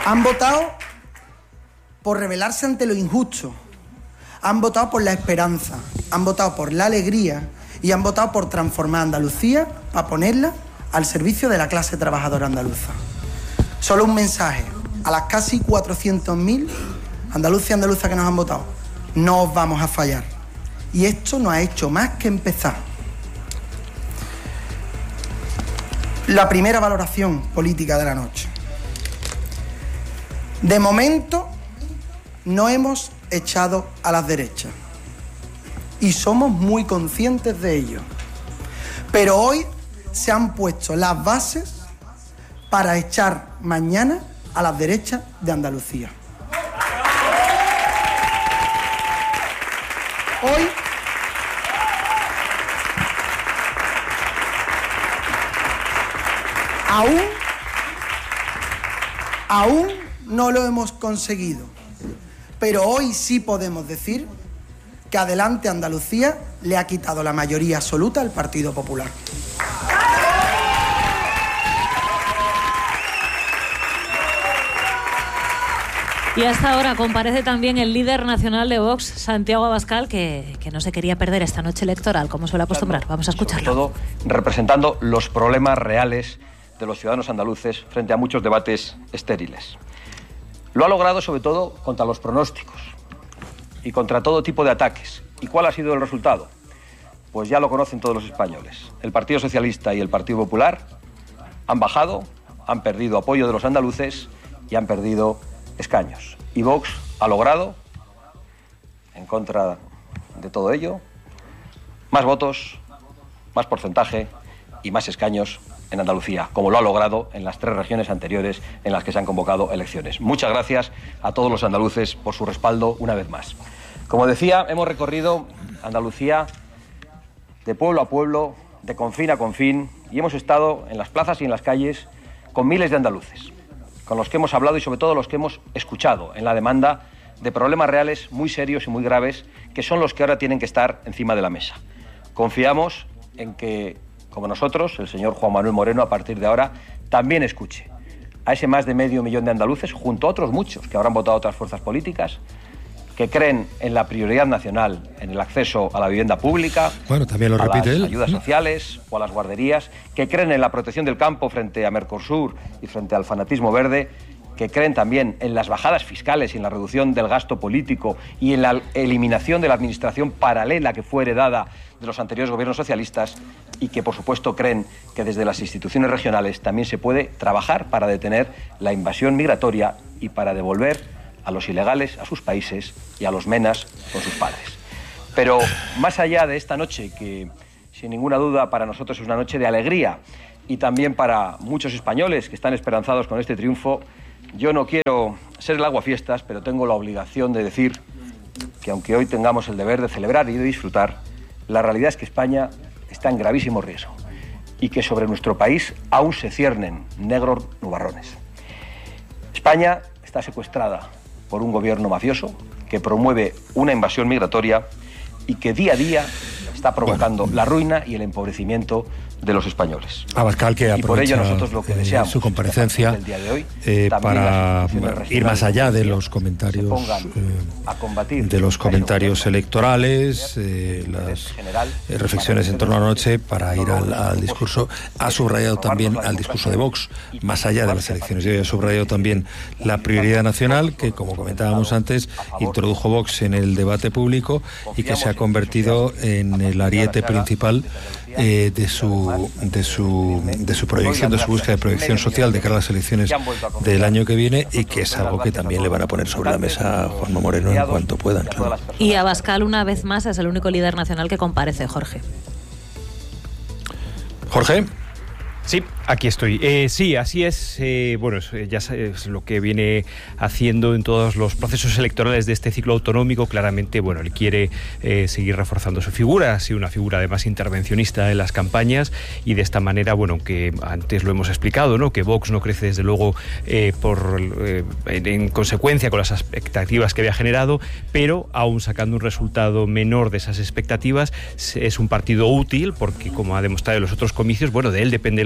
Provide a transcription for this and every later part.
Han votado por rebelarse ante lo injusto, han votado por la esperanza, han votado por la alegría y han votado por transformar Andalucía para ponerla al servicio de la clase trabajadora andaluza. Solo un mensaje a las casi 400.000 andaluces y andaluzas que nos han votado: no os vamos a fallar. Y esto no ha hecho más que empezar. La primera valoración política de la noche. De momento, no hemos echado a las derechas. Y somos muy conscientes de ello. Pero hoy se han puesto las bases para echar mañana a las derechas de Andalucía. Hoy aún no lo hemos conseguido, pero hoy sí podemos decir que Adelante Andalucía le ha quitado la mayoría absoluta al Partido Popular. Y hasta ahora comparece también el líder nacional de Vox, Santiago Abascal, que no se quería perder esta noche electoral, como suele acostumbrar. Vamos a escucharlo. Sobre todo representando los problemas reales de los ciudadanos andaluces frente a muchos debates estériles. Lo ha logrado sobre todo contra los pronósticos y contra todo tipo de ataques. ¿Y cuál ha sido el resultado? Pues ya lo conocen todos los españoles. El Partido Socialista y el Partido Popular han bajado, han perdido apoyo de los andaluces y han perdido escaños. Y Vox ha logrado, en contra de todo ello, más votos, más porcentaje y más escaños en Andalucía, como lo ha logrado en las 3 regiones anteriores en las que se han convocado elecciones. Muchas gracias a todos los andaluces por su respaldo una vez más. Como decía, hemos recorrido Andalucía de pueblo a pueblo, de confín a confín, y hemos estado en las plazas y en las calles con miles de andaluces, con los que hemos hablado y sobre todo los que hemos escuchado en la demanda de problemas reales muy serios y muy graves, que son los que ahora tienen que estar encima de la mesa. Confiamos en que, como nosotros, el señor Juan Manuel Moreno, a partir de ahora, también escuche a ese más de medio millón de andaluces, junto a otros muchos que habrán votado otras fuerzas políticas, que creen en la prioridad nacional, en el acceso a la vivienda pública, también lo repite a las él, ayudas sociales o a las guarderías, que creen en la protección del campo frente a Mercosur y frente al fanatismo verde, que creen también en las bajadas fiscales y en la reducción del gasto político y en la eliminación de la administración paralela que fue heredada de los anteriores gobiernos socialistas, y que por supuesto creen que desde las instituciones regionales también se puede trabajar para detener la invasión migratoria y para devolver a los ilegales a sus países y a los menas con sus padres. Pero más allá de esta noche, que sin ninguna duda para nosotros es una noche de alegría, y también para muchos españoles que están esperanzados con este triunfo, yo no quiero ser el aguafiestas, pero tengo la obligación de decir que aunque hoy tengamos el deber de celebrar y de disfrutar, la realidad es que España está en gravísimo riesgo y que sobre nuestro país aún se ciernen negros nubarrones. España está secuestrada por un gobierno mafioso que promueve una invasión migratoria y que día a día está provocando la ruina y el empobrecimiento de los españoles. Abascal, que y por ello nosotros lo que deseamos su comparecencia el día de hoy, para ir más allá de los comentarios electorales, las reflexiones en torno a la noche, para ir al discurso. Ha subrayado también al discurso de Vox, más allá de las elecciones. Yo he subrayado también la prioridad nacional, que como comentábamos antes, introdujo Vox en el debate público y que se ha convertido en el ariete principal de su proyección, de su búsqueda de proyección social de cara a las elecciones del año que viene, y que es algo que también le van a poner sobre la mesa a Juanma Moreno en cuanto puedan. Claro. Y Abascal, una vez más, es el único líder nacional que comparece, Jorge. Jorge. Sí, aquí estoy. Sí, así es. Bueno, ya es lo que viene haciendo en todos los procesos electorales de este ciclo autonómico. Claramente, bueno, él quiere seguir reforzando su figura. Ha sido una figura además intervencionista en las campañas, y de esta manera, bueno, aunque antes lo hemos explicado, ¿no?, que Vox no crece desde luego en consecuencia con las expectativas que había generado, pero aún sacando un resultado menor de esas expectativas, es un partido útil porque, como ha demostrado en los otros comicios, bueno, de él depende el gobierno, y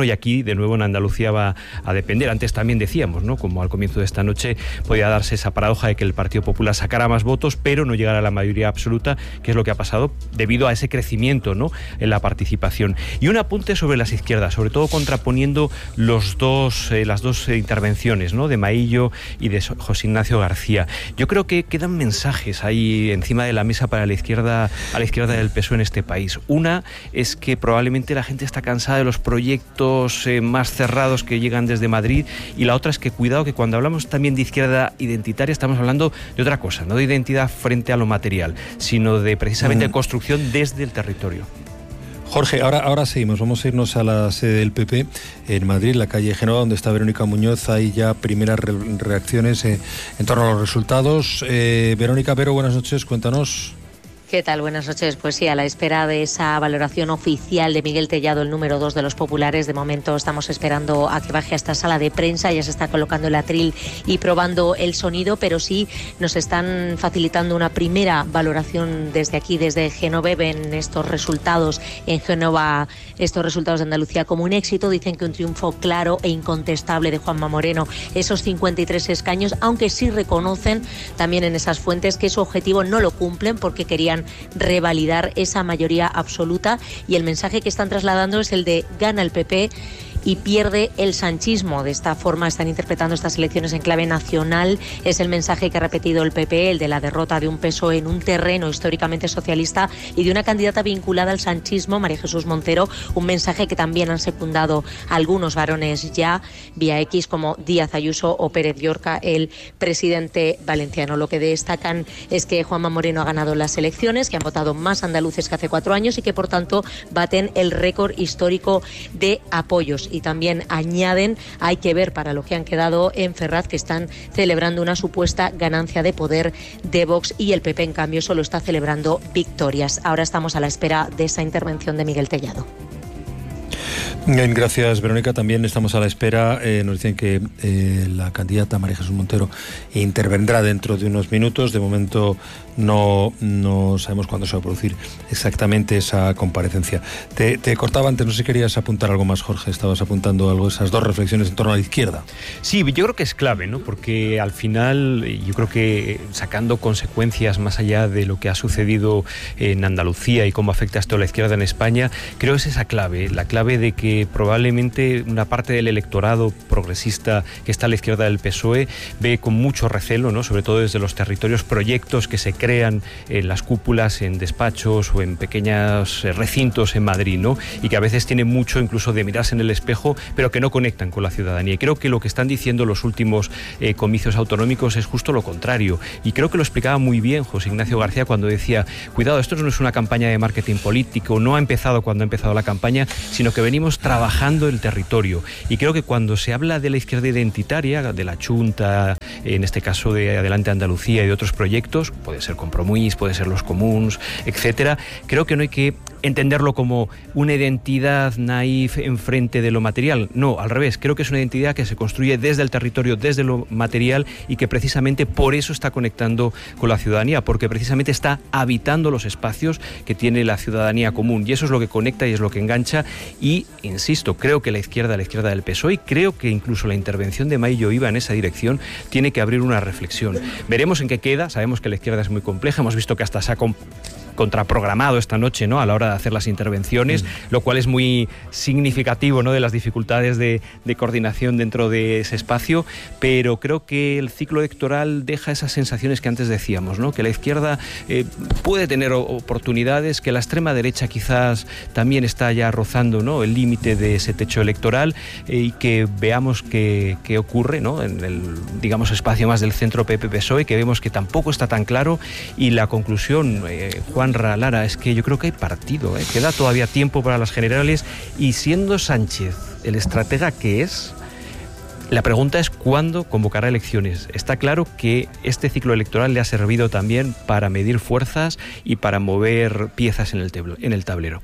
y aquí de nuevo en Andalucía va a depender. Antes también decíamos, ¿no?, como al comienzo de esta noche podía darse esa paradoja de que el Partido Popular sacara más votos, pero no llegara a la mayoría absoluta, que es lo que ha pasado debido a ese crecimiento, ¿no?, en la participación. Y un apunte sobre las izquierdas, sobre todo contraponiendo las dos intervenciones, ¿no?, de Maillo y de José Ignacio García. Yo creo que quedan mensajes ahí encima de la mesa para la izquierda, a la izquierda del PSOE en este país. Una es que probablemente la gente está cansada de los proyectos más cerrados que llegan desde Madrid, y la otra es que cuidado, que cuando hablamos también de izquierda identitaria estamos hablando de otra cosa, no de identidad frente a lo material, sino de precisamente construcción desde el territorio. Jorge, ahora seguimos. Vamos a irnos a la sede del PP en Madrid, la calle Génova, donde está Verónica Muñoz. Hay ya primeras reacciones en torno a los resultados. Verónica, buenas noches, cuéntanos. ¿Qué tal? Buenas noches. Pues sí, a la espera de esa valoración oficial de Miguel Tellado, el número 2 de los populares. De momento estamos esperando a que baje a esta sala de prensa. Ya se está colocando el atril y probando el sonido, pero sí nos están facilitando una primera valoración desde aquí, desde Génova. Ven estos resultados en Génova, estos resultados de Andalucía como un éxito. Dicen que un triunfo claro e incontestable de Juanma Moreno, esos 53 escaños, aunque sí reconocen también en esas fuentes que su objetivo no lo cumplen porque querían revalidar esa mayoría absoluta, y el mensaje que están trasladando es el de gana el PP y pierde el sanchismo. De esta forma están interpretando estas elecciones en clave nacional. Es el mensaje que ha repetido el PP, el de la derrota de un PSOE en un terreno históricamente socialista y de una candidata vinculada al sanchismo, María Jesús Montero, un mensaje que también han secundado algunos varones ya vía X como Díaz Ayuso o Pérez Llorca, el presidente valenciano. Lo que destacan es que Juanma Moreno ha ganado las elecciones, que han votado más andaluces que hace 4 años y que por tanto baten el récord histórico de apoyos. Y también añaden, hay que ver para lo que han quedado en Ferraz, que están celebrando una supuesta ganancia de poder de Vox, y el PP en cambio solo está celebrando victorias. Ahora estamos a la espera de esa intervención de Miguel Tellado. Gracias, Verónica. También estamos a la espera. Nos dicen que la candidata María Jesús Montero intervendrá dentro de unos minutos. De momento no sabemos cuándo se va a producir exactamente esa comparecencia. Te cortaba antes, no sé si querías apuntar algo más, Jorge. Estabas apuntando algo, esas dos reflexiones en torno a la izquierda. Sí, yo creo que es clave, ¿no? Porque al final yo creo que sacando consecuencias más allá de lo que ha sucedido en Andalucía y cómo afecta esto a la izquierda en España, creo que es esa clave, la clave de que probablemente una parte del electorado progresista que está a la izquierda del PSOE ve con mucho recelo, ¿no?, sobre todo desde los territorios, proyectos que se crean en las cúpulas, en despachos o en pequeños recintos en Madrid, ¿no?, y que a veces tienen mucho incluso de mirarse en el espejo, pero que no conectan con la ciudadanía. Y creo que lo que están diciendo los últimos comicios autonómicos es justo lo contrario. Y creo que lo explicaba muy bien José Ignacio García cuando decía, cuidado, esto no es una campaña de marketing político, no ha empezado cuando ha empezado la campaña, sino que venimos trabajando el territorio. Y creo que cuando se habla de la izquierda identitaria, de la Chunta, en este caso de Adelante Andalucía y de otros proyectos, puede ser Compromís, puede ser los Comuns, etcétera, creo que no hay que entenderlo como una identidad naif enfrente de lo material. No, al revés, creo que es una identidad que se construye desde el territorio, desde lo material, y que precisamente por eso está conectando con la ciudadanía, porque precisamente está habitando los espacios que tiene la ciudadanía común, y eso es lo que conecta y es lo que engancha. Y insisto, creo que la izquierda del PSOE, y creo que incluso la intervención de Maillo iba en esa dirección, tiene que abrir una reflexión. Veremos en qué queda. Sabemos que la izquierda es muy compleja, hemos visto que hasta se ha contraprogramado esta noche, ¿no?, a la hora de hacer las intervenciones, lo cual es muy significativo, ¿no?, de las dificultades de coordinación dentro de ese espacio, pero creo que el ciclo electoral deja esas sensaciones que antes decíamos, ¿no?, que la izquierda puede tener oportunidades, que la extrema derecha quizás también está ya rozando, ¿no?, el límite de ese techo electoral, y que veamos qué ocurre, ¿no?, en el, digamos, espacio más del centro PP-PSOE, que vemos que tampoco está tan claro. Y la conclusión, Juan Lara, es que yo creo que hay partido, queda todavía tiempo para las generales, y siendo Sánchez el estratega que es, la pregunta es cuándo convocará elecciones. Está claro que este ciclo electoral le ha servido también para medir fuerzas y para mover piezas en el tablero.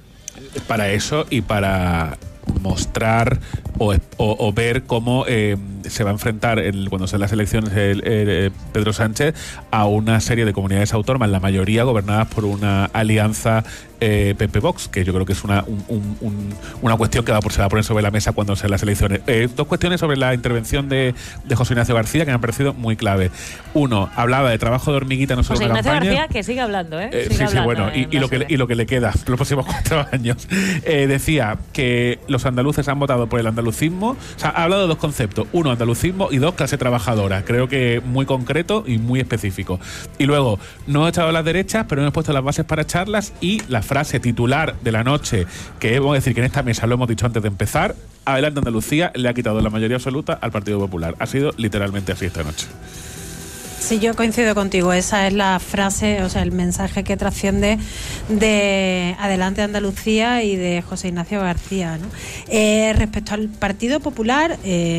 Para eso y para mostrar o ver cómo se va a enfrentar cuando sean las elecciones Pedro Sánchez a una serie de comunidades autónomas, la mayoría gobernadas por una alianza PP-Vox, que yo creo que es una cuestión que se va a poner sobre la mesa cuando sean las elecciones. Dos cuestiones sobre la intervención de José Ignacio García que me han parecido muy clave. Uno, hablaba de trabajo de hormiguita no solo José en Ignacio campaña. García, que sigue hablando, y lo que le queda los próximos 4 años. Decía que los andaluces han votado por el andalucismo. O sea, ha hablado de dos conceptos. Uno, andalucismo, y dos, clase trabajadora. Creo que muy concreto y muy específico. Y luego, no he echado a las derechas, pero hemos puesto las bases para echarlas, y la frase titular de la noche, que hemos decir que en esta mesa lo hemos dicho antes de empezar: Adelante Andalucía le ha quitado la mayoría absoluta al Partido Popular. Ha sido literalmente así esta noche. Sí, yo coincido contigo. Esa es la frase, o sea, el mensaje que trasciende de Adelante Andalucía y de José Ignacio García, ¿no? Respecto al Partido Popular,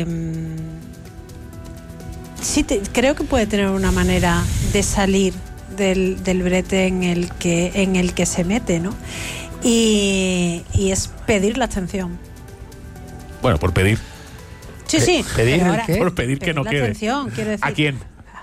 creo que puede tener una manera de salir del brete en el que se mete, ¿no? Y es pedir la abstención. Bueno, por pedir. Sí. ¿Pedir ahora, qué? Por pedir que no quede. Abstención, quiero decir. ¿A quién?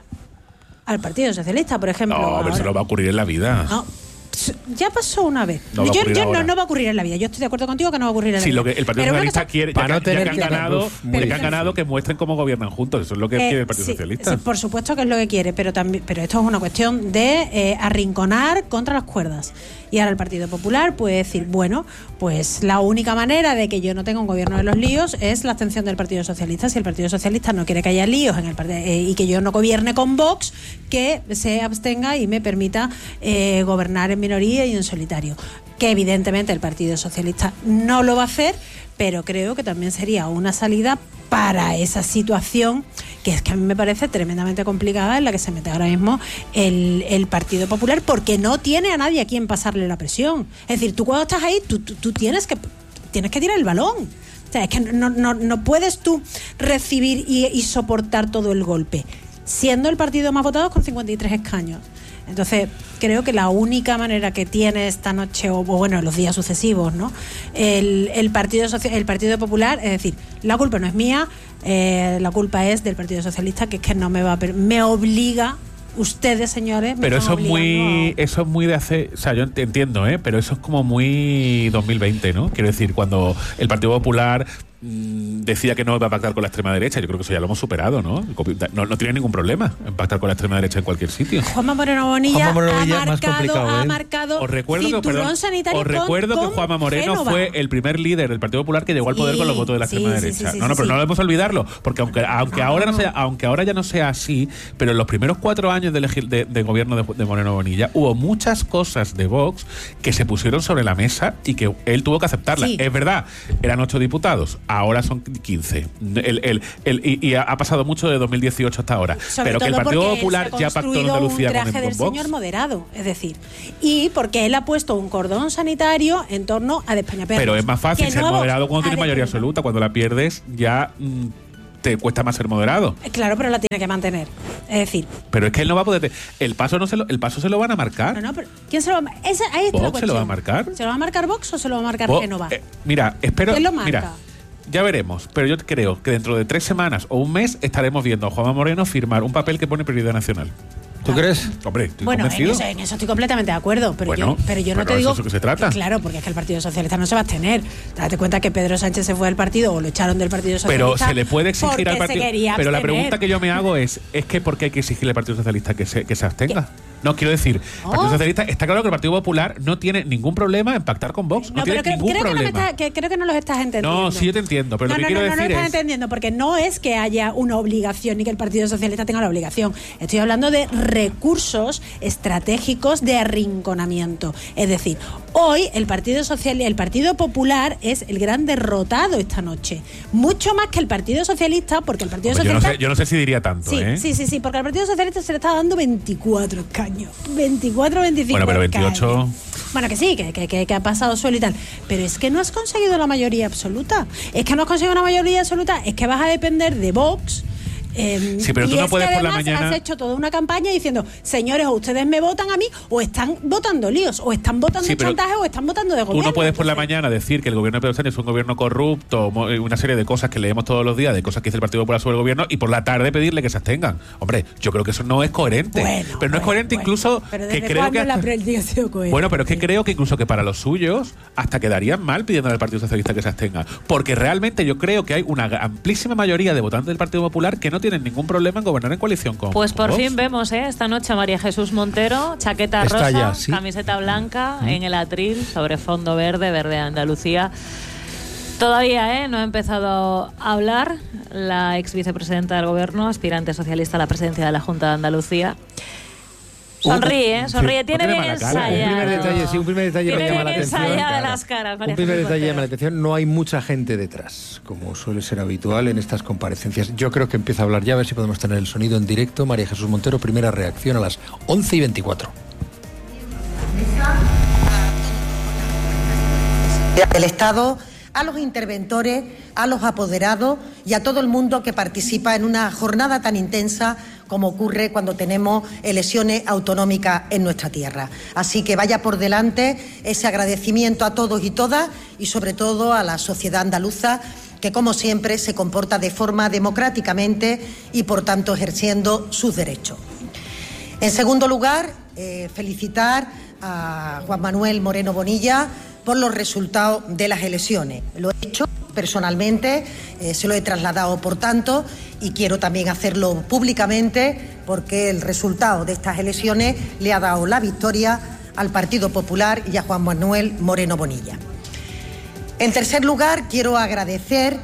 Al Partido Socialista, por ejemplo. No, pero eso no va a ocurrir en la vida. No. Ya pasó una vez. No va a ocurrir ahora. No va a ocurrir en la vida. Yo estoy de acuerdo contigo que no va a ocurrir en la vida. Sí, lo que el Partido Socialista quiere, ya que han ganado, que muestren cómo gobiernan juntos. Eso es lo que quiere el Partido Socialista. Sí, por supuesto que es lo que quiere, pero esto es una cuestión de arrinconar contra las cuerdas. Y ahora el Partido Popular puede decir, bueno, pues la única manera de que yo no tenga un gobierno de los líos es la abstención del Partido Socialista. Si el Partido Socialista no quiere que haya líos en el y que yo no gobierne con Vox, que se abstenga y me permita gobernar en minoría y en solitario. Que evidentemente el Partido Socialista no lo va a hacer, pero creo que también sería una salida para esa situación que es que a mí me parece tremendamente complicada en la que se mete ahora mismo el Partido Popular, porque no tiene a nadie a quien pasarle la presión. Es decir, tú cuando estás ahí, tú tienes que tirar el balón. O sea, es que no puedes tú recibir y soportar todo el golpe, siendo el partido más votado con 53 escaños. Entonces, creo que la única manera que tiene esta noche, o bueno, los días sucesivos, ¿no? El Partido Popular, es decir, la culpa no es mía, la culpa es del Partido Socialista, que es que no me obliga. Ustedes, señores, pero eso es muy de hacer, o sea, yo entiendo, pero eso es como muy 2020, ¿no? Quiero decir, cuando el Partido Popular decía que no iba a pactar con la extrema derecha, yo creo que eso ya lo hemos superado, ¿no? No tiene ningún problema en pactar con la extrema derecha en cualquier sitio. Juanma Moreno Bonilla ha marcado cinturón sanitario. Os recuerdo que Juanma Moreno fue el primer líder del Partido Popular que llegó al poder con los votos de la extrema derecha. Pero no debemos olvidarlo, porque aunque ahora ya no sea así, pero en los primeros 4 años de gobierno de Moreno Bonilla hubo muchas cosas de Vox que se pusieron sobre la mesa y que él tuvo que aceptarlas. Es verdad, eran 8 diputados. Ahora son 15. Y ha pasado mucho de 2018 hasta ahora. Pero que el Partido Popular ya pactó en Andalucía con Vox. Un traje del señor moderado, es decir. Y porque él ha puesto un cordón sanitario en torno a Despeñaperros. Pero es más fácil ser moderado cuando tienes mayoría absoluta. Cuando la pierdes ya te cuesta más ser moderado. Claro, pero la tiene que mantener. Es decir. Pero es que él no va a poder. El paso se lo van a marcar. No, pero ¿quién se lo va a marcar? ¿Vox se lo va a marcar? ¿Se lo va a marcar Vox o se lo va a marcar Génova? Mira, espero. ¿Quién lo marca? Mira, ya veremos, pero yo creo que dentro de 3 semanas o un mes estaremos viendo a Juanma Moreno firmar un papel que pone prioridad nacional. ¿Tú crees? Hombre, estoy convencido. En eso estoy completamente de acuerdo, pero yo no te digo... ¿De eso que se trata? Claro, porque es que el Partido Socialista no se va a abstener. Date cuenta que Pedro Sánchez se fue del partido o lo echaron del Partido Socialista. Pero se le puede exigir al partido... Pero la pregunta que yo me hago es que ¿por qué hay que exigirle al Partido Socialista que se abstenga? No, quiero decir, el Partido Socialista, está claro que el Partido Popular no tiene ningún problema en pactar con Vox. No tiene ningún problema. Creo que no los estás entendiendo. No, sí yo te entiendo, pero lo que quiero decir es... No estás entendiendo, porque no es que haya una obligación ni que el Partido Socialista tenga la obligación. Estoy hablando de recursos estratégicos de arrinconamiento. Es decir, hoy el Partido Popular es el gran derrotado esta noche. Mucho más que el Partido Socialista, porque el Partido Socialista... Yo no sé si diría tanto, Sí, porque al Partido Socialista se le está dando 24 escaños. 24, 25. Bueno, pero 28. Bueno, que sí, que ha pasado suelo y tal. Pero es que no has conseguido la mayoría absoluta. Es que no has conseguido una mayoría absoluta. Es que vas a depender de Vox Sí, pero tú no puedes por la mañana. Has hecho toda una campaña diciendo, señores, o ustedes me votan a mí, o están votando líos, o están votando chantaje, o están votando de gobierno. Tú no puedes por la mañana decir que el gobierno de Pedro Sánchez es un gobierno corrupto, una serie de cosas que leemos todos los días, de cosas que dice el Partido Popular sobre el gobierno, y por la tarde pedirle que se abstengan. Hombre, yo creo que eso no es coherente. Pero no es coherente incluso que creo que... Bueno, pero es que creo que incluso que para los suyos hasta quedarían mal pidiendo al Partido Socialista que se abstenga. Porque realmente yo creo que hay una amplísima mayoría de votantes del Partido Popular que no tienen ningún problema en gobernar en coalición con Pues por Vox. fin vemos esta noche a María Jesús Montero, chaqueta rosa, ya, ¿sí? camiseta blanca, en el atril, sobre fondo verde, verde de Andalucía. Todavía no ha empezado a hablar la ex vicepresidenta del Gobierno, aspirante socialista a la presidencia de la Junta de Andalucía. Sonríe, tiene bien ensayado. Un primer detalle me llama la atención. Las caras, Un primer detalle llama la atención. No hay mucha gente detrás, como suele ser habitual en estas comparecencias. Yo creo que empieza a hablar ya, a ver si podemos tener el sonido en directo. María Jesús Montero, primera reacción a las 11:24. Del Estado, a los interventores, a los apoderados y a todo el mundo que participa en una jornada tan intensa como ocurre cuando tenemos elecciones autonómicas en nuestra tierra. Así que vaya por delante ese agradecimiento a todos y todas y sobre todo a la sociedad andaluza que como siempre se comporta de forma democráticamente y por tanto ejerciendo sus derechos. En segundo lugar, felicitar a Juan Manuel Moreno Bonilla por los resultados de las elecciones. Lo he hecho personalmente, se lo he trasladado por tanto y quiero también hacerlo públicamente porque el resultado de estas elecciones le ha dado la victoria al Partido Popular y a Juan Manuel Moreno Bonilla. En tercer lugar, quiero agradecer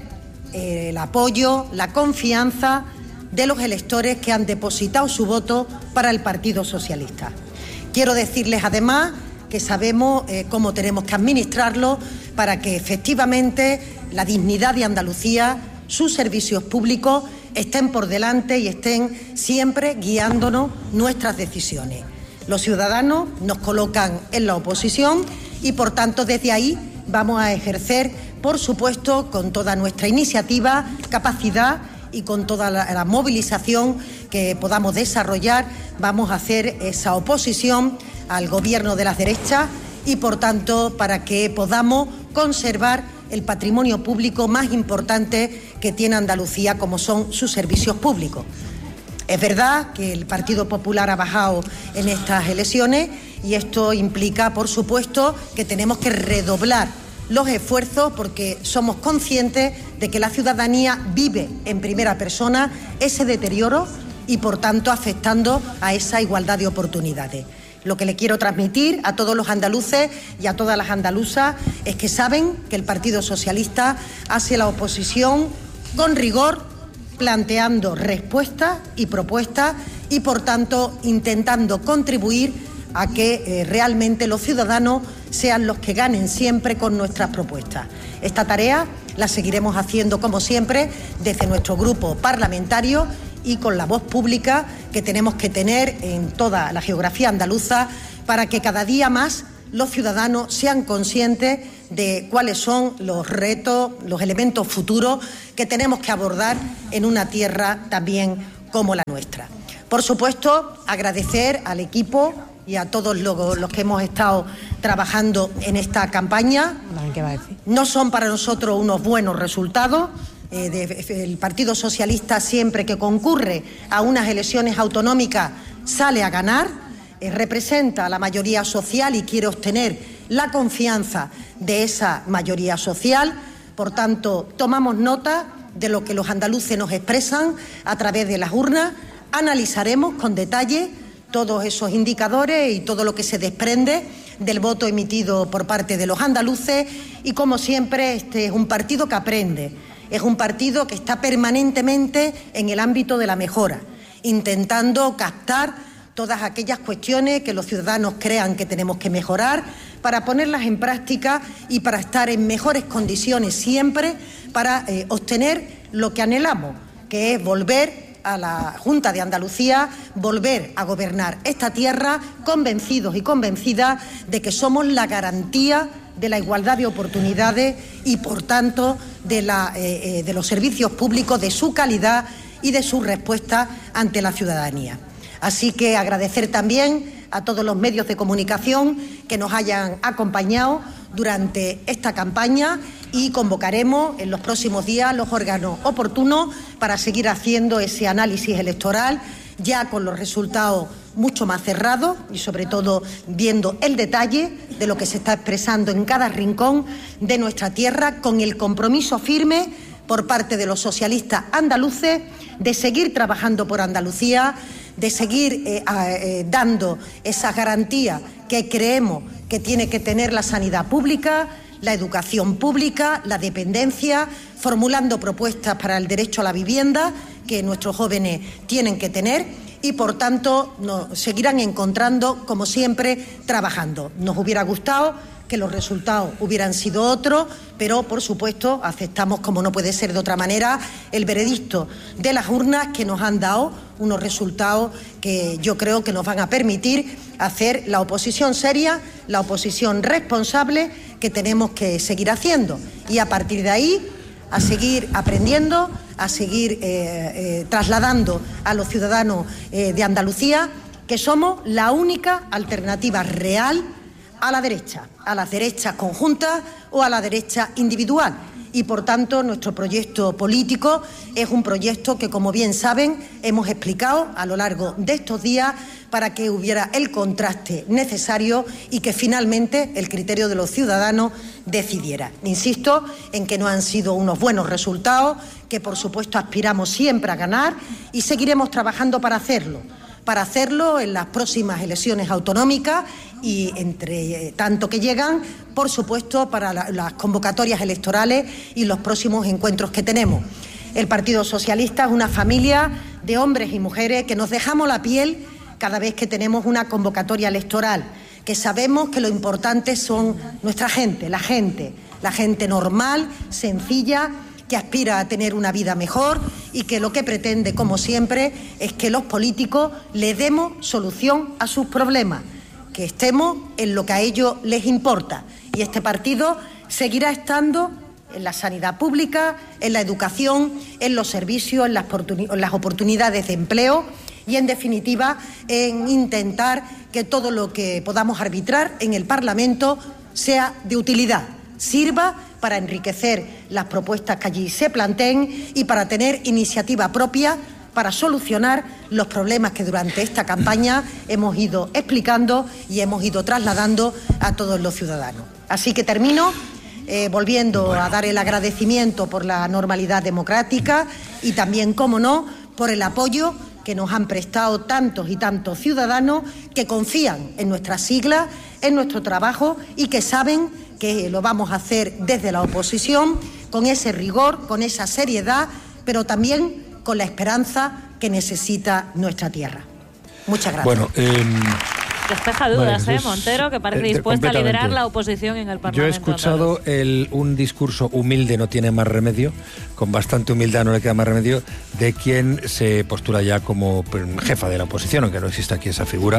el apoyo, la confianza de los electores que han depositado su voto para el Partido Socialista. Quiero decirles además que sabemos cómo tenemos que administrarlo para que efectivamente la dignidad de Andalucía, sus servicios públicos estén por delante y estén siempre guiándonos nuestras decisiones. Los ciudadanos nos colocan en la oposición y por tanto desde ahí vamos a ejercer, por supuesto, con toda nuestra iniciativa, capacidad y con toda la movilización que podamos desarrollar, vamos a hacer esa oposición al gobierno de las derechas y, por tanto, para que podamos conservar el patrimonio público más importante que tiene Andalucía, como son sus servicios públicos. Es verdad que el Partido Popular ha bajado en estas elecciones y esto implica, por supuesto, que tenemos que redoblar los esfuerzos porque somos conscientes de que la ciudadanía vive en primera persona ese deterioro y, por tanto, afectando a esa igualdad de oportunidades. Lo que le quiero transmitir a todos los andaluces y a todas las andaluzas es que saben que el Partido Socialista hace la oposición con rigor, planteando respuestas y propuestas y, por tanto, intentando contribuir a que realmente los ciudadanos sean los que ganen siempre con nuestras propuestas. Esta tarea la seguiremos haciendo, como siempre, desde nuestro grupo parlamentario y con la voz pública que tenemos que tener en toda la geografía andaluza para que cada día más los ciudadanos sean conscientes de cuáles son los retos, los elementos futuros que tenemos que abordar en una tierra también como la nuestra. Por supuesto, agradecer al equipo y a todos los que hemos estado trabajando en esta campaña. No son para nosotros unos buenos resultados. El Partido Socialista, siempre que concurre a unas elecciones autonómicas, sale a ganar, representa a la mayoría social y quiere obtener la confianza de esa mayoría social. Por tanto, tomamos nota de lo que los andaluces nos expresan a través de las urnas, analizaremos con detalle todos esos indicadores y todo lo que se desprende del voto emitido por parte de los andaluces y, como siempre, este es un partido que aprende. Es un partido que está permanentemente en el ámbito de la mejora, intentando captar todas aquellas cuestiones que los ciudadanos crean que tenemos que mejorar para ponerlas en práctica y para estar en mejores condiciones siempre para obtener lo que anhelamos, que es volver a la Junta de Andalucía, volver a gobernar esta tierra convencidos y convencidas de que somos la garantía de la igualdad de oportunidades y, por tanto, de los servicios públicos, de su calidad y de su respuesta ante la ciudadanía. Así que agradecer también a todos los medios de comunicación que nos hayan acompañado durante esta campaña y convocaremos en los próximos días los órganos oportunos para seguir haciendo ese análisis electoral, ya con los resultados mucho más cerrados y sobre todo viendo el detalle de lo que se está expresando en cada rincón de nuestra tierra, con el compromiso firme por parte de los socialistas andaluces de seguir trabajando por Andalucía, de seguir dando esas garantías que creemos que tiene que tener la sanidad pública, la educación pública, la dependencia, formulando propuestas para el derecho a la vivienda que nuestros jóvenes tienen que tener y, por tanto, nos seguirán encontrando, como siempre, trabajando. Nos hubiera gustado que los resultados hubieran sido otros, pero, por supuesto, aceptamos, como no puede ser de otra manera, el veredicto de las urnas, que nos han dado unos resultados que yo creo que nos van a permitir hacer la oposición seria, la oposición responsable que tenemos que seguir haciendo. Y a partir de ahí, a seguir aprendiendo, a seguir trasladando a los ciudadanos de Andalucía que somos la única alternativa real a la derecha, a las derechas conjuntas o a la derecha individual. Y, por tanto, nuestro proyecto político es un proyecto que, como bien saben, hemos explicado a lo largo de estos días para que hubiera el contraste necesario y que finalmente el criterio de los ciudadanos decidiera. Insisto en que no han sido unos buenos resultados, que por supuesto aspiramos siempre a ganar y seguiremos trabajando para hacerlo en las próximas elecciones autonómicas y, entre tanto que llegan, por supuesto, para las convocatorias electorales y los próximos encuentros que tenemos. El Partido Socialista es una familia de hombres y mujeres que nos dejamos la piel cada vez que tenemos una convocatoria electoral, que sabemos que lo importante son nuestra gente, la gente normal, sencilla, que aspira a tener una vida mejor y que lo que pretende, como siempre, es que los políticos le demos solución a sus problemas, que estemos en lo que a ellos les importa. Y este partido seguirá estando en la sanidad pública, en la educación, en los servicios, en las oportunidades de empleo y, en definitiva, en intentar que todo lo que podamos arbitrar en el Parlamento sea de utilidad, sirva para enriquecer las propuestas que allí se planteen y para tener iniciativa propia para solucionar los problemas que durante esta campaña hemos ido explicando y hemos ido trasladando a todos los ciudadanos. Así que termino volviendo a dar el agradecimiento por la normalidad democrática y también, cómo no, por el apoyo que nos han prestado tantos y tantos ciudadanos que confían en nuestras siglas, en nuestro trabajo y que saben que lo vamos a hacer desde la oposición, con ese rigor, con esa seriedad, pero también con la esperanza que necesita nuestra tierra. Muchas gracias. Bueno, despeja dudas, Montero, que parece dispuesta a liderar la oposición en el Parlamento. Yo he escuchado un discurso humilde, no tiene más remedio, con bastante humildad no le queda más remedio, de quien se postula ya como jefa de la oposición, aunque no exista aquí esa figura,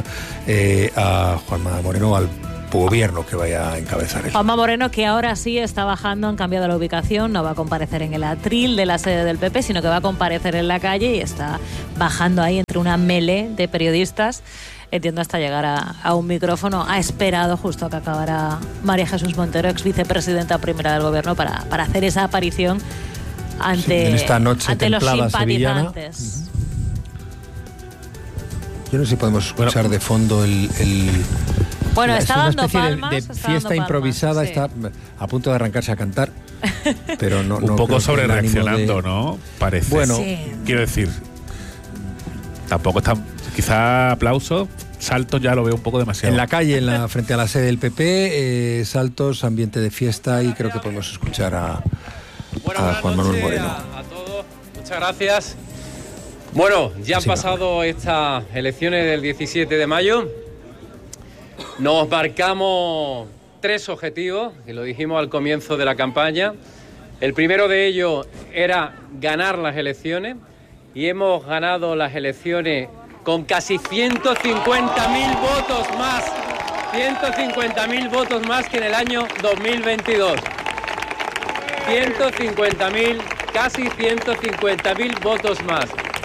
a Juanma Moreno, al gobierno que vaya a encabezar él. Juanma Moreno, que ahora sí está bajando, han cambiado la ubicación, no va a comparecer en el atril de la sede del PP, sino que va a comparecer en la calle y está bajando ahí entre una melee de periodistas, entiendo hasta llegar a un micrófono. Ha esperado justo a que acabara María Jesús Montero, ex vicepresidenta primera del gobierno, para hacer esa aparición ante, en esta noche ante los simpatizantes. Sevillana. Yo no sé si podemos escuchar de fondo el bueno, es está una dando especie palmas. de fiesta improvisada, sí. Está a punto de arrancarse a cantar, pero no. Un poco sobre reaccionando, de... ¿no? Parece. Bueno, sí. Quiero decir, tampoco está. Quizá aplausos, saltos ya lo veo un poco demasiado. En la calle, frente a la sede del PP, saltos, ambiente de fiesta y creo que podemos escuchar a Juan Manuel Moreno. A todos, muchas gracias. Bueno, ya han pasado estas elecciones del 17 de mayo. Nos marcamos 3 objetivos, y lo dijimos al comienzo de la campaña. El primero de ellos era ganar las elecciones, y hemos ganado las elecciones con casi 150.000 votos más. 150.000 votos más que en el año 2022. 150.000, casi 150.000 votos más.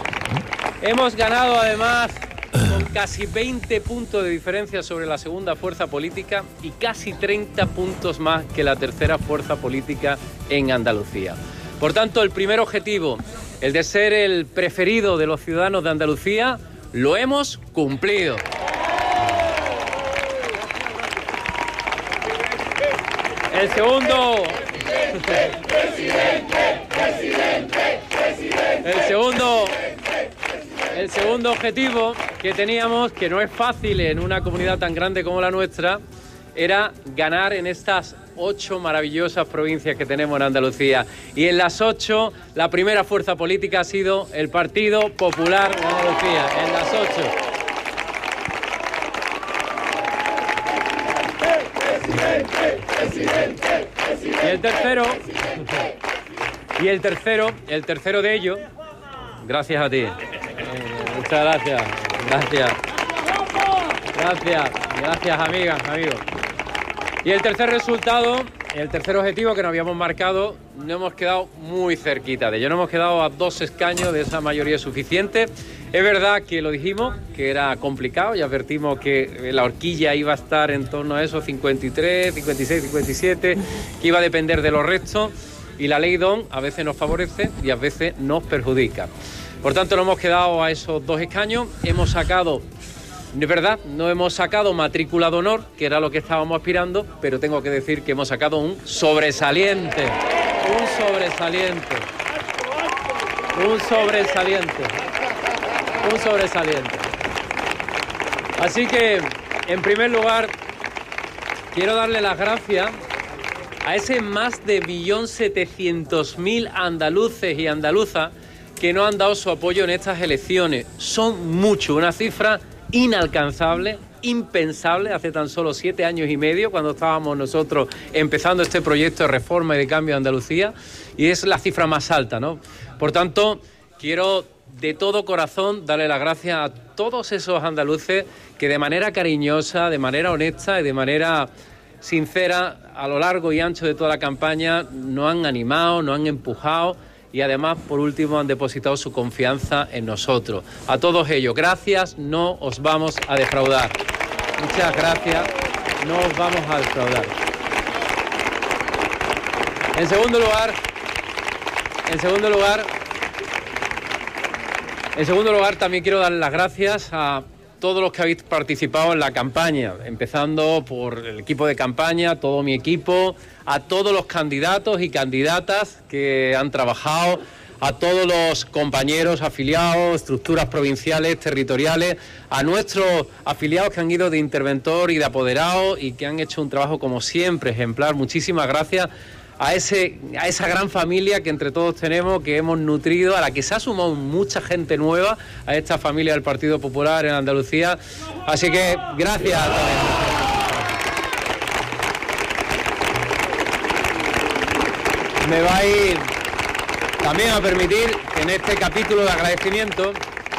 Hemos ganado además con casi 20 puntos de diferencia sobre la segunda fuerza política y casi 30 puntos más que la tercera fuerza política en Andalucía. Por tanto, el primer objetivo, el de ser el preferido de los ciudadanos de Andalucía, lo hemos cumplido. El segundo... El segundo objetivo que teníamos, que no es fácil en una comunidad tan grande como la nuestra, era ganar en estas 8 maravillosas provincias que tenemos en Andalucía. Y en las 8, la primera fuerza política ha sido el Partido Popular de Andalucía. En las 8. Y el tercero de ellos, gracias a ti. Muchas gracias. Gracias, amigas, amigos. Y el tercer resultado, el tercer objetivo que nos habíamos marcado, no hemos quedado muy cerquita de ello. No hemos quedado a 2 escaños de esa mayoría suficiente. Es verdad que lo dijimos, que era complicado, y advertimos que la horquilla iba a estar en torno a esos 53, 56, 57, que iba a depender de los restos, y la ley DON a veces nos favorece y a veces nos perjudica. Por tanto, no hemos quedado a esos 2 escaños, hemos sacado... De verdad, no hemos sacado matrícula de honor, que era lo que estábamos aspirando, pero tengo que decir que hemos sacado un sobresaliente. Así que, en primer lugar, quiero darle las gracias a ese más de 1.700.000 andaluces y andaluzas que nos han dado su apoyo en estas elecciones. Son muchos, una cifra inalcanzable, impensable, hace tan solo 7 años y medio, cuando estábamos nosotros empezando este proyecto de reforma y de cambio de Andalucía, y es la cifra más alta, ¿no? Por tanto, quiero de todo corazón darle las gracias a todos esos andaluces que de manera cariñosa, de manera honesta y de manera sincera, a lo largo y ancho de toda la campaña, nos han animado, nos han empujado, y además, por último, han depositado su confianza en nosotros. A todos ellos, gracias, no os vamos a defraudar. Muchas gracias, no os vamos a defraudar. En segundo lugar, también quiero dar las gracias a todos los que habéis participado en la campaña, empezando por el equipo de campaña, todo mi equipo, a todos los candidatos y candidatas que han trabajado, a todos los compañeros afiliados, estructuras provinciales, territoriales, a nuestros afiliados que han ido de interventor y de apoderado y que han hecho un trabajo como siempre ejemplar. Muchísimas gracias a esa gran familia que entre todos tenemos, que hemos nutrido, a la que se ha sumado mucha gente nueva a esta familia del Partido Popular en Andalucía. Así que gracias a todos. Me vais también a permitir que en este capítulo de agradecimiento,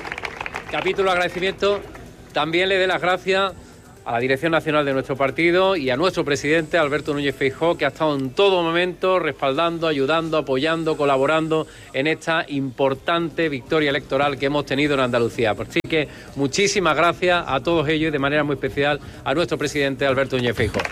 también le dé las gracias a la Dirección Nacional de nuestro partido y a nuestro presidente, Alberto Núñez Feijóo, que ha estado en todo momento respaldando, ayudando, apoyando, colaborando en esta importante victoria electoral que hemos tenido en Andalucía. Así que muchísimas gracias a todos ellos y de manera muy especial a nuestro presidente, Alberto Núñez Feijóo.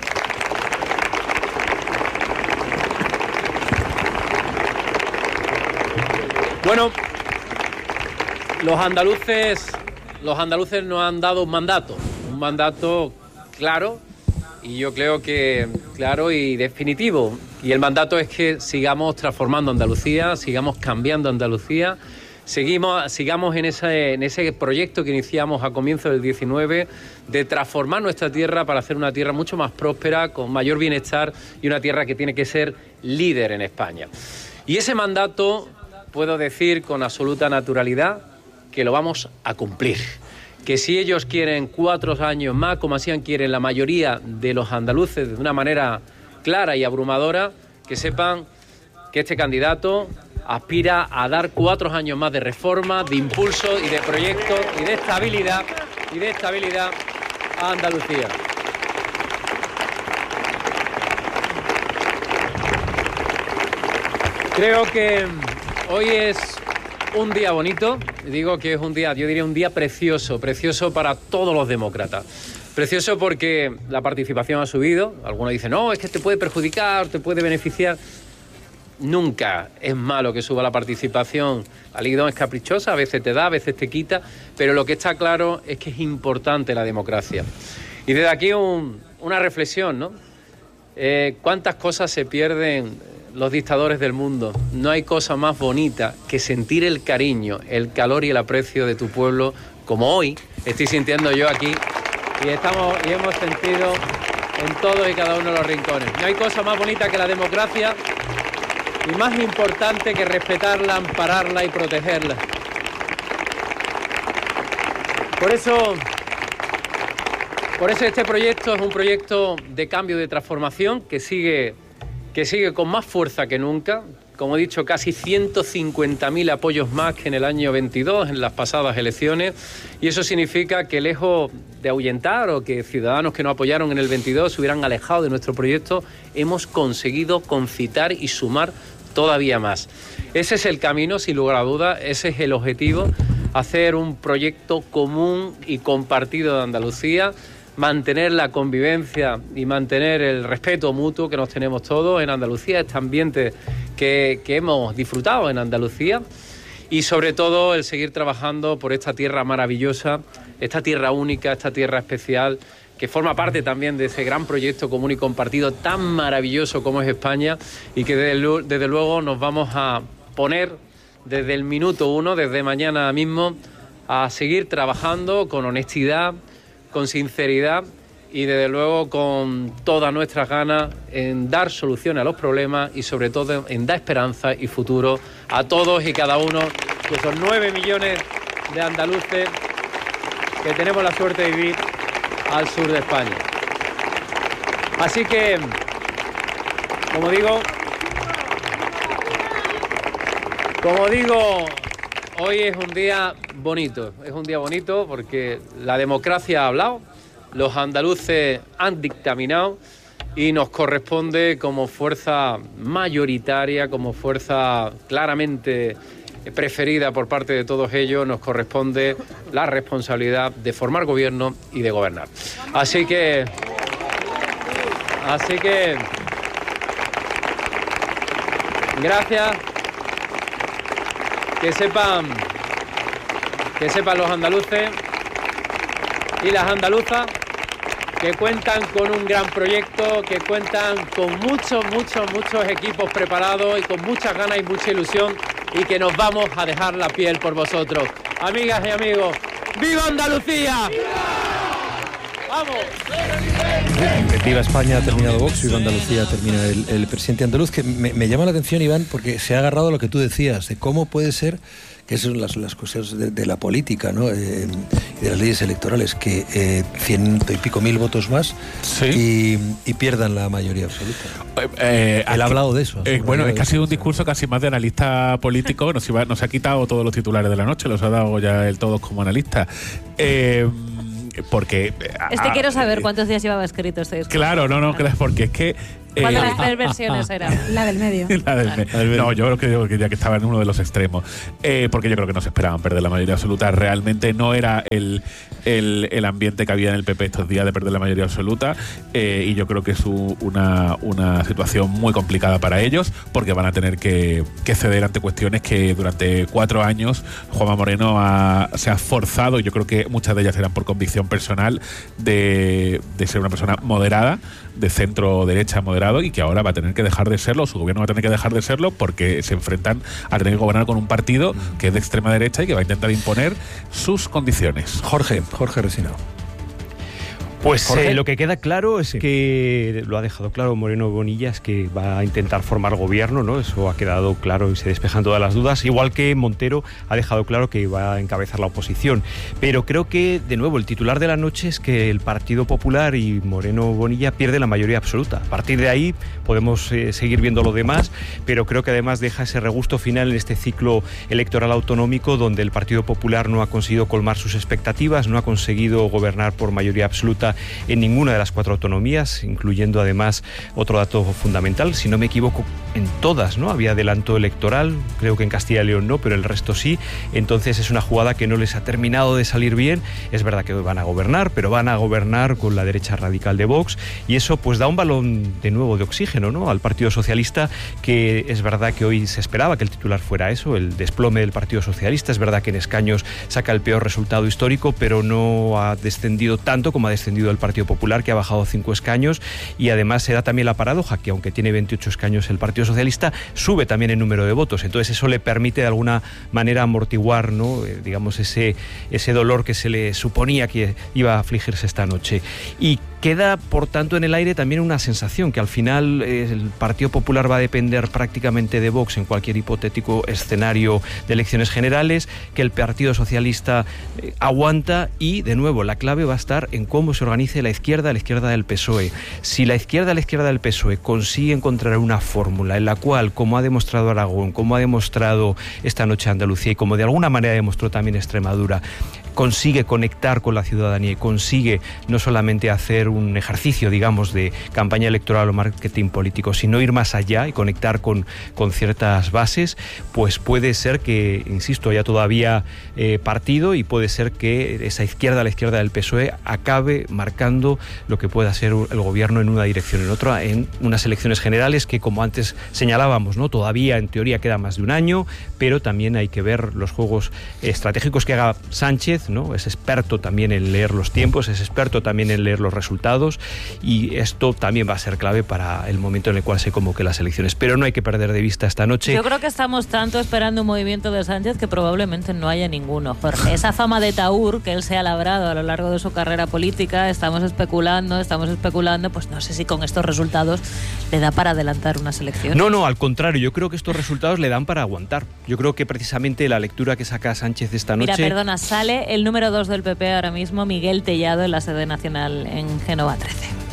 Bueno, los andaluces nos han dado un mandato claro, y yo creo que claro y definitivo. Y el mandato es que sigamos transformando Andalucía, sigamos cambiando Andalucía, sigamos en ese proyecto que iniciamos a comienzos del 19 de transformar nuestra tierra para hacer una tierra mucho más próspera, con mayor bienestar, y una tierra que tiene que ser líder en España. Y ese mandato puedo decir con absoluta naturalidad que lo vamos a cumplir. Que si ellos quieren 4 años más, como así quieren la mayoría de los andaluces, de una manera clara y abrumadora, que sepan que este candidato aspira a dar 4 años más de reforma, de impulso y de proyecto y de estabilidad a Andalucía. Creo que hoy es un día bonito, digo que es un día, yo diría un día precioso, precioso para todos los demócratas. Precioso porque la participación ha subido. Algunos dicen, no, es que te puede perjudicar, te puede beneficiar. Nunca es malo que suba la participación. La Ley 2 es caprichosa, a veces te da, a veces te quita, pero lo que está claro es que es importante la democracia. Y desde aquí una reflexión, ¿no? ¿Cuántas cosas se pierden los dictadores del mundo? No hay cosa más bonita que sentir el cariño, el calor y el aprecio de tu pueblo, como hoy estoy sintiendo yo aquí, y hemos sentido en todos y cada uno de los rincones. No hay cosa más bonita que la democracia y más importante que respetarla, ampararla y protegerla. Por eso este proyecto es un proyecto de cambio, de transformación que sigue con más fuerza que nunca. Como he dicho, casi 150.000 apoyos más que en el año 22, en las pasadas elecciones. Y eso significa que, lejos de ahuyentar o que ciudadanos que no apoyaron en el 22 se hubieran alejado de nuestro proyecto, hemos conseguido concitar y sumar todavía más. Ese es el camino, sin lugar a dudas, ese es el objetivo, hacer un proyecto común y compartido de Andalucía, mantener la convivencia y mantener el respeto mutuo que nos tenemos todos en Andalucía, este ambiente que hemos disfrutado en Andalucía, y sobre todo el seguir trabajando por esta tierra maravillosa, esta tierra única, esta tierra especial, que forma parte también de ese gran proyecto común y compartido tan maravilloso como es España, y que desde luego nos vamos a poner desde el minuto 1, desde mañana mismo, a seguir trabajando con honestidad, con sinceridad y desde luego con todas nuestras ganas en dar soluciones a los problemas y sobre todo en dar esperanza y futuro a todos y cada uno de esos 9 millones de andaluces que tenemos la suerte de vivir al sur de España. Así que, como digo, hoy es un día bonito porque la democracia ha hablado, los andaluces han dictaminado y nos corresponde como fuerza mayoritaria, como fuerza claramente preferida por parte de todos ellos, nos corresponde la responsabilidad de formar gobierno y de gobernar. Así que gracias. Que sepan los andaluces y las andaluzas que cuentan con un gran proyecto, que cuentan con muchos equipos preparados y con muchas ganas y mucha ilusión, y que nos vamos a dejar la piel por vosotros. Amigas y amigos, ¡viva Andalucía! ¡Vamos! Viva España, ha terminado Vox, viva Andalucía, termina el presidente andaluz, que me llama la atención, Iván, porque se ha agarrado a lo que tú decías, de cómo puede ser, que son las cuestiones de la política, ¿no? Y de las leyes electorales, que 100 y pico mil votos más, ¿sí? y pierdan la mayoría absoluta. Él ha hablado de eso. Bueno, es que ha sido un discurso casi más de analista político, nos ha quitado todos los titulares de la noche, los ha dado ya él todos como analista. Porque quiero saber cuántos días llevaba escrito este discurso. Claro, no, porque es que ¿cuántas versiones eran? La del medio. No, yo creo que ya que estaba en uno de los extremos, porque yo creo que no se esperaban perder la mayoría absoluta. Realmente no era el ambiente que había en el PP estos días de perder la mayoría absoluta, y yo creo que es una situación muy complicada para ellos, porque van a tener que ceder ante cuestiones que durante 4 años Juanma Moreno se ha forzado, y yo creo que muchas de ellas eran por convicción personal, de ser una persona moderada, de centro derecha moderado, y que ahora va a tener que dejar de serlo, su gobierno va a tener que dejar de serlo, porque se enfrentan a tener que gobernar con un partido que es de extrema derecha y que va a intentar imponer sus condiciones. Jorge Resino. Pues lo que queda claro es que lo ha dejado claro Moreno Bonilla, es que va a intentar formar gobierno, ¿no? Eso ha quedado claro y se despejan todas las dudas, igual que Montero ha dejado claro que va a encabezar la oposición. Pero creo que, de nuevo, el titular de la noche es que el Partido Popular y Moreno Bonilla pierden la mayoría absoluta. A partir de ahí podemos seguir viendo lo demás, pero creo que además deja ese regusto final en este ciclo electoral autonómico, donde el Partido Popular no ha conseguido colmar sus expectativas, no ha conseguido gobernar por mayoría absoluta vota en ninguna de las 4 autonomías, incluyendo además otro dato fundamental, si no me equivoco, en todas, ¿no? Había adelanto electoral, creo que en Castilla y León no, pero el resto sí. Entonces es una jugada que no les ha terminado de salir bien. Es verdad que van a gobernar, pero van a gobernar con la derecha radical de Vox, y eso pues da un balón de nuevo de oxígeno, ¿no?, al Partido Socialista, que es verdad que hoy se esperaba que el titular fuera eso, el desplome del Partido Socialista. Es verdad que en escaños saca el peor resultado histórico, pero no ha descendido tanto como ha descendido el Partido Popular, que ha bajado 5 escaños, y además se da también la paradoja que aunque tiene 28 escaños el Partido Socialista, sube también en número de votos. Entonces eso le permite de alguna manera amortiguar, ¿no?, digamos ese dolor que se le suponía que iba a afligirse esta noche. Y queda, por tanto, en el aire también una sensación que al final el Partido Popular va a depender prácticamente de Vox en cualquier hipotético escenario de elecciones generales, que el Partido Socialista aguanta, y de nuevo la clave va a estar en cómo se organice la izquierda del PSOE. Si la izquierda del PSOE consigue encontrar una fórmula en la cual, como ha demostrado Aragón, como ha demostrado esta noche Andalucía y como de alguna manera demostró también Extremadura, consigue conectar con la ciudadanía y consigue no solamente hacer un ejercicio, digamos, de campaña electoral o marketing político, sino ir más allá y conectar con ciertas bases, pues puede ser que, insisto, haya todavía partido, y puede ser que esa izquierda, la izquierda del PSOE, acabe marcando lo que pueda ser el gobierno en una dirección o en otra, en unas elecciones generales que, como antes señalábamos, ¿no?, todavía en teoría queda más de un año, pero también hay que ver los juegos estratégicos que haga Sánchez, ¿no? Es experto también en leer los tiempos, es experto también en leer los resultados, y esto también va a ser clave para el momento en el cual se convoquen las elecciones. Pero no hay que perder de vista esta noche. Yo creo que estamos tanto esperando un movimiento de Sánchez que probablemente no haya ninguno, Jorge. Esa fama de taur que él se ha labrado a lo largo de su carrera política, estamos especulando, pues no sé si con estos resultados le da para adelantar unas elecciones. No, al contrario, yo creo que estos resultados le dan para aguantar. Yo creo que precisamente la lectura que saca Sánchez esta noche... Mira, perdona, sale el número 2 del PP ahora mismo, Miguel Tellado, en la sede nacional en Génova 13.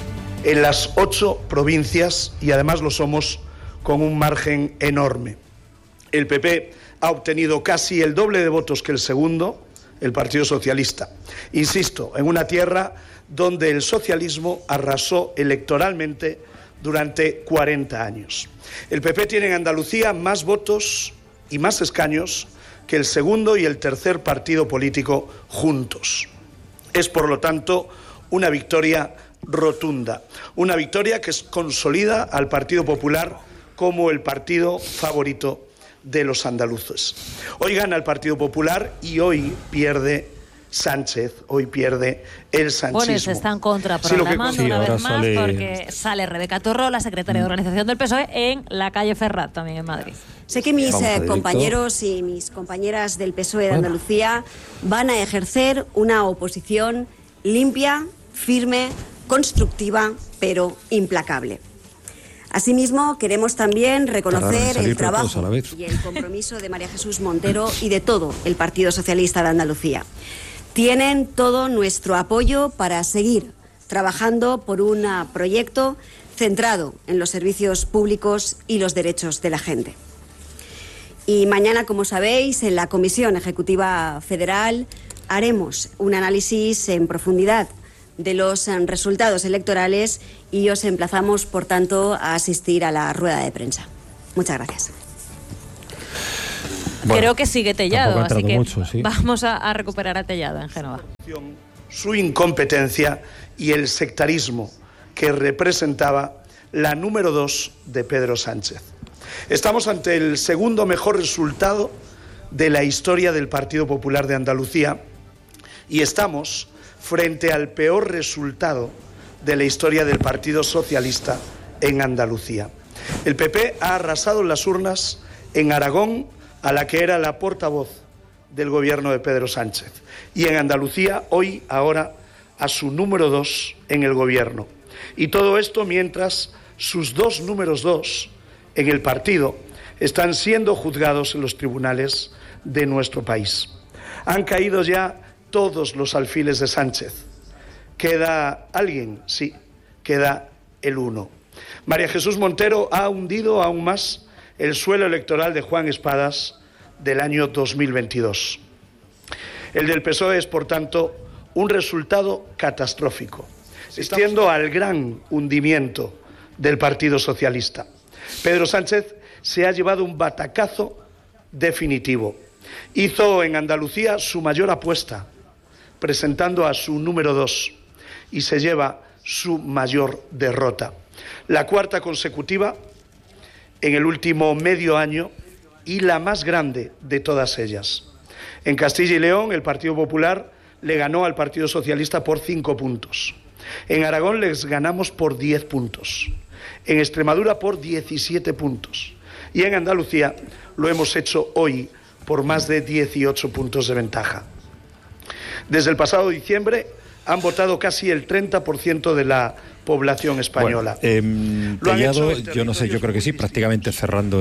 En las 8 provincias, y además lo somos con un margen enorme. El PP ha obtenido casi el doble de votos que el segundo, el Partido Socialista. Insisto, en una tierra donde el socialismo arrasó electoralmente durante 40 años. El PP tiene en Andalucía más votos y más escaños que el segundo y el tercer partido político juntos. Es, por lo tanto, una victoria rotunda, una victoria que consolida al Partido Popular como el partido favorito de los andaluces. Hoy gana el Partido Popular y hoy pierde Sánchez, hoy pierde el sanchismo. Bueno, se están contraprogramando una vez más porque sale Rebeca Torro, la secretaria de organización del PSOE, en la calle Ferrat, también en Madrid. Sé que mis compañeros y mis compañeras del PSOE de Andalucía van a ejercer una oposición limpia, firme, constructiva, pero implacable. Asimismo, queremos también reconocer el trabajo y el compromiso de María Jesús Montero y de todo el Partido Socialista de Andalucía. Tienen todo nuestro apoyo para seguir trabajando por un proyecto centrado en los servicios públicos y los derechos de la gente. Y mañana, como sabéis, en la Comisión Ejecutiva Federal haremos un análisis en profundidad de los resultados electorales y os emplazamos, por tanto, a asistir a la rueda de prensa. Muchas gracias. Bueno, creo que sigue Tellado, así que mucho, ¿sí? Vamos a recuperar a Tellado en Génova. Su incompetencia y el sectarismo que representaba la número 2 de Pedro Sánchez. Estamos ante el segundo mejor resultado de la historia del Partido Popular de Andalucía y estamos frente al peor resultado de la historia del Partido Socialista en Andalucía. El PP ha arrasado en las urnas en Aragón a la que era la portavoz del gobierno de Pedro Sánchez, y en Andalucía, hoy, ahora, a su número 2 en el gobierno. Y todo esto mientras sus dos números 2 en el partido están siendo juzgados en los tribunales de nuestro país. Han caído ya todos los alfiles de Sánchez. ¿Queda alguien? Sí, queda el uno. María Jesús Montero ha hundido aún más el suelo electoral de Juan Espadas del año 2022. El del PSOE es, por tanto, un resultado catastrófico. asistiendo al gran hundimiento del Partido Socialista. Pedro Sánchez se ha llevado un batacazo definitivo. Hizo en Andalucía su mayor apuesta, presentando a su número 2, y se lleva su mayor derrota. La cuarta consecutiva en el último medio año y la más grande de todas ellas. En Castilla y León, el Partido Popular le ganó al Partido Socialista por 5 puntos. En Aragón les ganamos por 10 puntos. En Extremadura por 17 puntos. Y en Andalucía lo hemos hecho hoy por más de 18 puntos de ventaja. Desde el pasado diciembre han votado casi el 30% de la población española. Tellado, yo no sé, yo creo que sí, prácticamente cerrando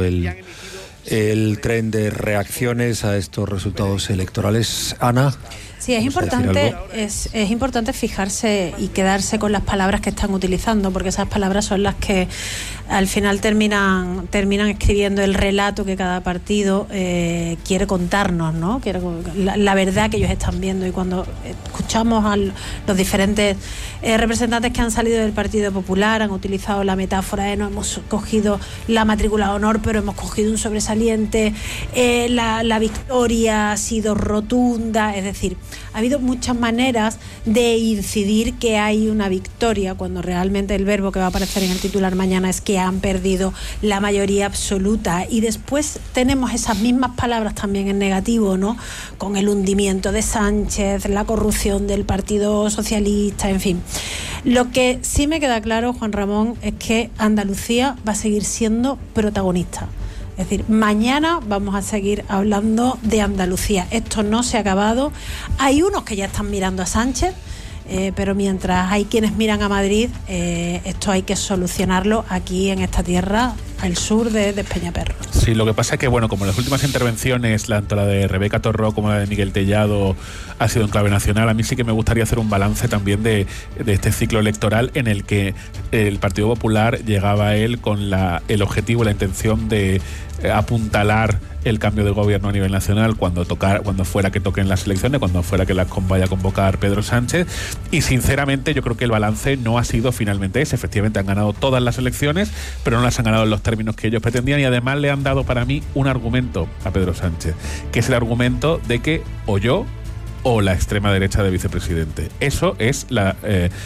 el tren de reacciones a estos resultados electorales. Ana. Sí, es importante fijarse y quedarse con las palabras que están utilizando, porque esas palabras son las que al final terminan escribiendo el relato que cada partido quiere contarnos, ¿no? La verdad que ellos están viendo. Y cuando escuchamos a los diferentes representantes que han salido del Partido Popular, han utilizado la metáfora de no hemos cogido la matrícula de honor, pero hemos cogido un sobresaliente, la victoria ha sido rotunda, es decir, ha habido muchas maneras de incidir que hay una victoria, cuando realmente el verbo que va a aparecer en el titular mañana es que han perdido la mayoría absoluta. Y después tenemos esas mismas palabras también en negativo, ¿no? Con el hundimiento de Sánchez, la corrupción del Partido Socialista, en fin. Lo que sí me queda claro, Juan Ramón, es que Andalucía va a seguir siendo protagonista. Es decir, mañana vamos a seguir hablando de Andalucía. Esto no se ha acabado. Hay unos que ya están mirando a Sánchez, pero mientras hay quienes miran a Madrid, esto hay que solucionarlo aquí en esta tierra, al sur de Peñaperro. Sí, lo que pasa es que, bueno, como en las últimas intervenciones, tanto la de Rebeca Torró como la de Miguel Tellado ha sido en clave nacional, a mí sí que me gustaría hacer un balance también de este ciclo electoral en el que el Partido Popular llegaba a él con el objetivo, la intención de apuntalar el cambio de gobierno a nivel nacional cuando fuera que toquen las elecciones, cuando fuera que las vaya a convocar Pedro Sánchez. Y sinceramente yo creo que el balance no ha sido finalmente ese. Efectivamente han ganado todas las elecciones, pero no las han ganado en los términos que ellos pretendían, y además le han dado para mí un argumento a Pedro Sánchez, que es el argumento de que o yo o la extrema derecha de vicepresidente. Eso es la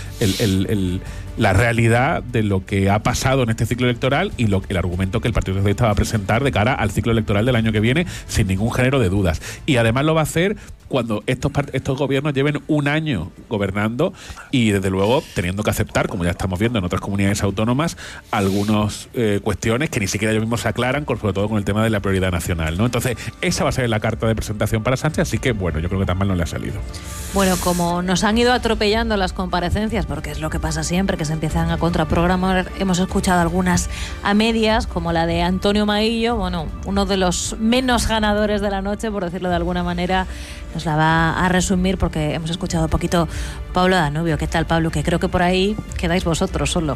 realidad de lo que ha pasado en este ciclo electoral y el argumento que el Partido Socialista va a presentar de cara al ciclo electoral del año que viene, sin ningún género de dudas. Y además lo va a hacer cuando estos gobiernos lleven un año gobernando y, desde luego, teniendo que aceptar, como ya estamos viendo en otras comunidades autónomas, algunas cuestiones que ni siquiera ellos mismos se aclaran, sobre todo con el tema de la prioridad nacional, ¿no? Entonces, esa va a ser la carta de presentación para Sánchez, así que, bueno, yo creo que tan mal no le ha salido. Bueno, como nos han ido atropellando las comparecencias, porque es lo que pasa siempre, que se empiezan a contraprogramar, hemos escuchado algunas a medias, como la de Antonio Maillo, bueno, uno de los menos ganadores de la noche, por decirlo de alguna manera. Nos la va a resumir porque hemos escuchado un poquito Pablo Danubio. ¿Qué tal, Pablo? Que creo que por ahí quedáis vosotros solo.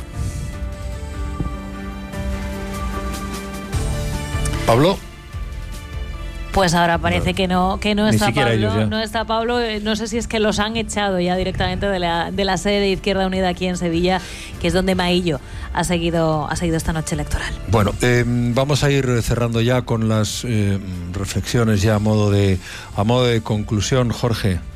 ¿Pablo? Pues ahora parece que no está Pablo. No está Pablo. No sé si es que los han echado ya directamente de la sede de Izquierda Unida aquí en Sevilla, que es donde Maillo ha seguido esta noche electoral. Bueno, vamos a ir cerrando ya con las reflexiones ya a modo de conclusión, Jorge.